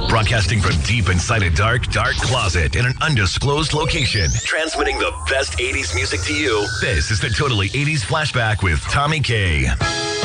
Broadcasting from deep inside a dark closet in an undisclosed location. Transmitting the best 80s music to you. This is the Totally 80s Flashback with Tommy K.